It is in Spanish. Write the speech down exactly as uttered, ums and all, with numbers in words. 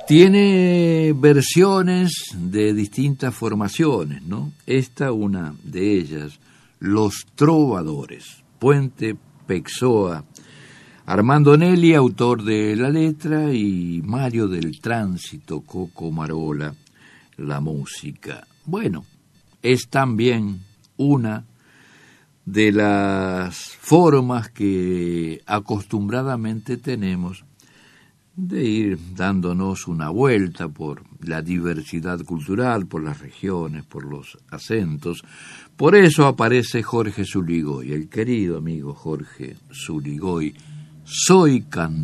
Tiene versiones de distintas formaciones, ¿no? Esta, una de ellas, Los Trovadores, Puente Peixoa, Armando Nelli, autor de la letra, y Mario del Tránsito, Coco Marola, la música. Bueno, es también una de las formas que acostumbradamente tenemos de ir dándonos una vuelta por la diversidad cultural, por las regiones, por los acentos. Por eso aparece Jorge Zuligoy, el querido amigo Jorge Zuligoy. Soy cantante.